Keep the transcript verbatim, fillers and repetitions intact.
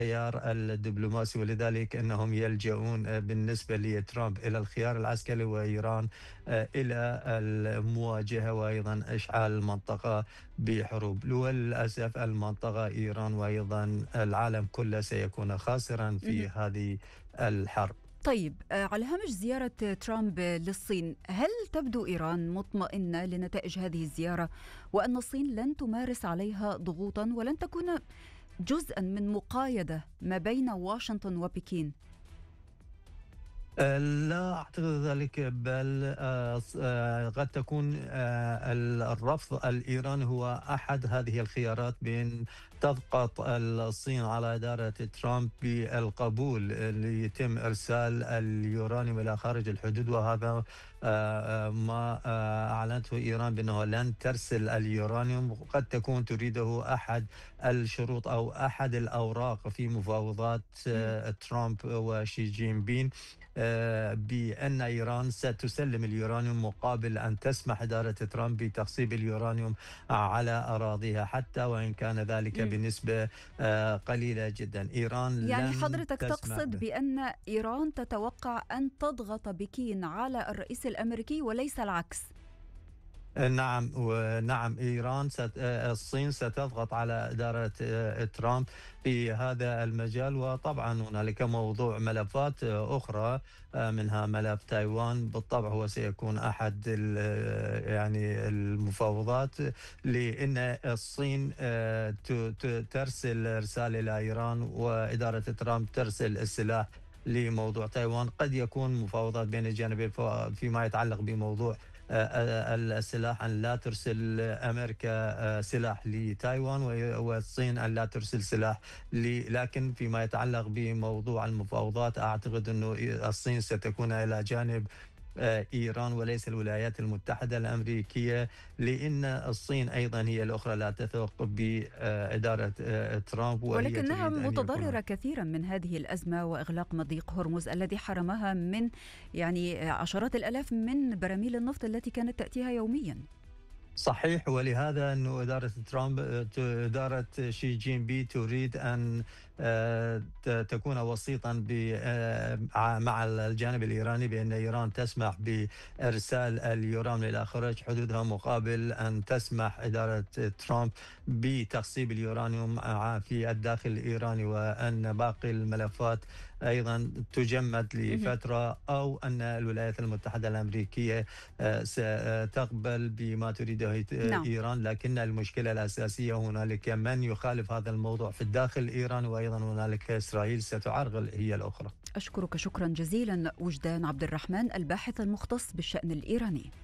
الخيار الدبلوماسي، ولذلك أنهم يلجؤون بالنسبة لترامب إلى الخيار العسكري، وإيران آه، إلى المواجهة وأيضا إشعال المنطقة بحروب. وللأسف المنطقة إيران وأيضا العالم كله سيكون خاسرا في مهم. هذه الحرب. طيب، آه، على هامش زيارة ترامب للصين، هل تبدو إيران مطمئنة لنتائج هذه الزيارة وأن الصين لن تمارس عليها ضغوطا ولن تكون جزءا من مقايضة ما بين واشنطن وبكين؟ آه، لا أعتقد ذلك، بل آه، ص- آه، قد تكون آه، ال- الرفض الإيراني هو أحد هذه الخيارات، بأن تضغط الصين على إدارة ترامب بالقبول ليتم إرسال اليورانيوم إلى خارج الحدود. وهذا آه، آه، ما آه، أعلنته إيران بأنه لن ترسل اليورانيوم. قد تكون تريده أحد الشروط أو أحد الأوراق في مفاوضات مم. آه، ترامب وشي جين بين، آه، بأن إيران ستسلم اليورانيوم مقابل أن تسمح إدارة ترامب بتخصيب اليورانيوم على أراضيها، حتى وإن كان ذلك مم. بنسبة آه، قليلة جدا. إيران يعني لن حضرتك تسمح تقصد به. بأن إيران تتوقع أن تضغط بكين على الرئيس الأمريكي وليس العكس؟ نعم، ونعم إيران ست... الصين ستضغط على إدارة آه، ترامب في هذا المجال. وطبعا هنالك موضوع ملفات آه، أخرى، آه، منها ملف تايوان. بالطبع هو سيكون أحد ال... آه، يعني المفاوضات، لأن الصين آه، ت... ت... ترسل رسالة إلى إيران، وإدارة ترامب ترسل السلاح لموضوع تايوان. قد يكون مفاوضات بين الجانبين ف- فيما يتعلق بموضوع آه، آه، السلاح، أن لا ترسل أمريكا آه، سلاح لتايوان، وهي- والصين أن لا ترسل سلاح ل- لكن فيما يتعلق بموضوع المفاوضات، أعتقد أنه الصين ستكون إلى جانب آه، إيران وليس الولايات المتحدة الأمريكية، لأن الصين أيضا هي الأخرى لا تثق بإدارة آه، ترامب، وهي ولكنها تريد أن يكون. متضررة كثيرا من هذه الأزمة وإغلاق مضيق هرمز الذي حرمها من يعني عشرات الآلاف من براميل النفط التي كانت تأتيها يوميا. صحيح، ولهذا أنه إدارة ترامب ت- إدارة شي جين بي تريد أن آه، ت- تكون وسيطا ب- آه، ع- مع الجانب الإيراني، بأن إيران تسمح بإرسال اليورانيوم إلى خارج حدودها مقابل أن تسمح إدارة ترامب بتخصيب اليورانيوم ع- في الداخل الإيراني، وأن باقي الملفات أيضا تجمد مهم. لفترة، أو أن الولايات المتحدة الأمريكية آه، ستقبل بما تريده نعم. إيران. لكن المشكلة الأساسية، هنالك من يخالف هذا الموضوع في الداخل الإيراني، وأيضا هنالك إسرائيل ستعرقل هي الأخرى. أشكرك شكرا جزيلا وجدان عبد الرحمن، الباحث المختص بالشأن الإيراني.